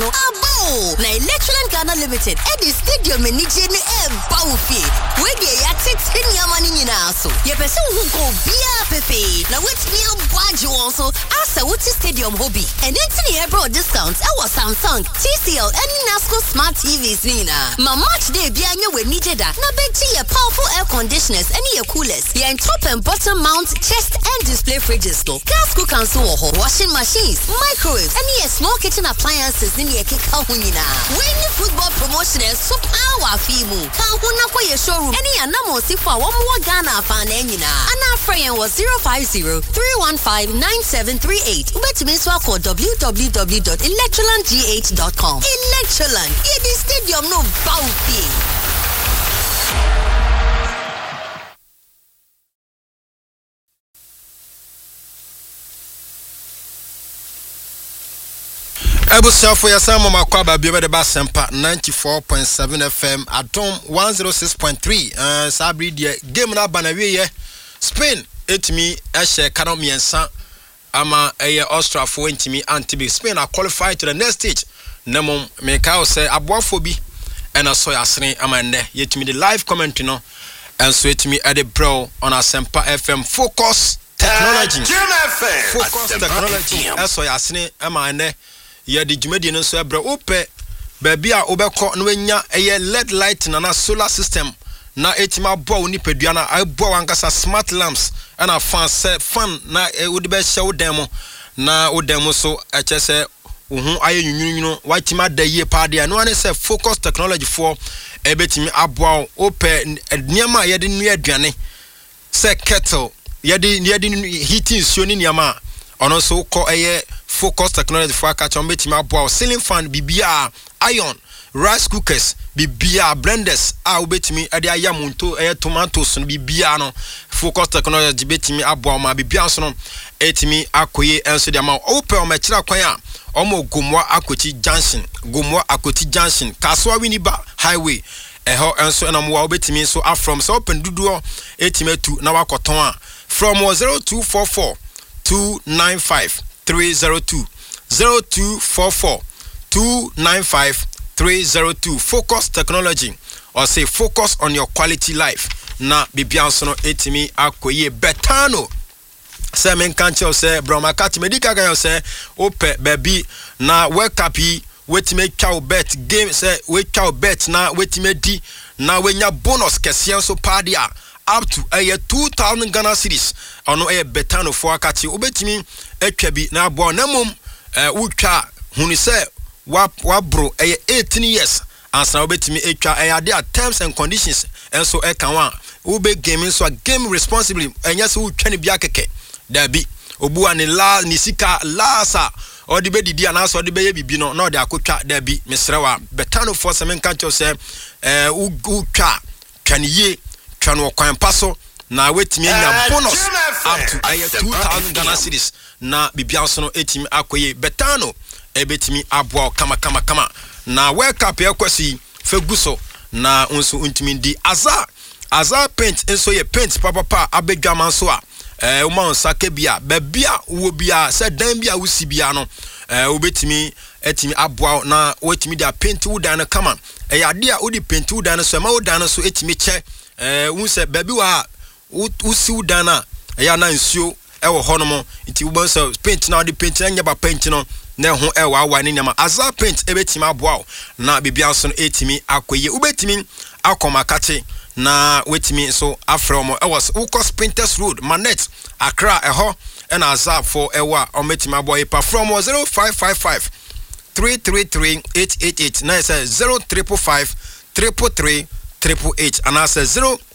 abo na Electroland Ghana Limited Eddie Stadium ni je ni bawfi we dey ya tete nyamani nyina so ye pese hu go bia pepe na wetimi abwaje won so asa wuti stadium hobby and entini ebro discounts e was Samsung TCL and Nasco smart TVs nina ma match day bia nya we nije da na beti ye powerful air conditioners and ye coolers ye top and bottom mount chest and display fridges to gas cooker so washing machines microwaves and ye small kitchen appliances ni ye keka hu nyina when football promotion so power fimu ka hu na kwa ye showroom any anamo sifo a wo Ghana fan nyina ana frame was 050-315-9738 ubetumi so akọ www.electrolandgh.com Electroland it is stadium no bawfi. Ebusia for your son mama kwaba bi be Basempa 94.7 FM Atom 106.3 sabri die game na banawe ye Spain etimi ehye kanomiensa ama eye Austria for entimi antibi Spain are qualified to the next stage nemo meka say aboafo bi ena so yasene ama nne yetimi the live comment no enso etimi ede bro on Asempa FM focus technology focus technology enso yasene ama nne ya di jumedi no so ebra ope baby a obekọ no anya eye LED light na solar system na etima bo ni pedua na abo wankasa smart lamps and fan na wodi be hye wodem na wodem so echese uhu aye nyunyunu watima da ye paade no ane se focus technology for ebetimi abo ope niama ye de nua aduane se kettle ye de heating so ni niama ono so ko eye focus technology for catch on betimi abo ceiling fan bibia iron rice cookers bibia blenders a obetimi ade ayamunto tomatoes no bibia no focus technology betimi abo ma bibia so no etimi akoye enso de ma ope o mechira kwan a omo gomwa akoti junction kaswa winiba highway eho enso na mo obetimi so afrom so open duduo etimi atu na wakoton a from 0244 295 302 0244 295 302 focus technology or say focus on your quality life na bibianso no etimi akoye betano say men kanche say broma kat medical guy say ope baby na wake up wetime cow bet game say we cow bet na wetime di na wenya bonus kese so padia up to a 2,000 Ghana cedis ono e betano for akati obetimi etwa bi na abo na mom utwa hunu say wa bro 18 years ansa obetimi etwa ade terms and conditions enso e kan wa ube gaming so game responsibly enya se utwa ne bia keke dabi obu ani la nisika lasa odi be didi ana so odi be ye bibi no na odi akotwa dabi mesrewa betano for semen kancho say utwa twaniye twano kwan paso na wetimi nya bonus up to 2,000 Ghana cedis na bibianso no etimi akoye betano ebetimi aboa kama na wake up yakwasi feguso na unso untimi di azar paint enso ye paint papa abedwaman so a uma nsake bia babia wo bia se dan bia wusi bia no obetimi etimi aboa na wetimi da paint wudan kama ade a odi paint wudan so ma wudan so etimi che unse babi wa usi wudan na na nsuo ewo honomo nti wubonso paint na odi paint anya ba paint no na ho ewa ni nyama azar paint ebetimi aboa na bibianso no etimi akoye ubetimi akomakate na wetimi so afromo was Ukos Printers Road Manet Accra eho and azar for ewa ometimi aboa pa from 0555 333 888 na say 0355 333 888 and I say 0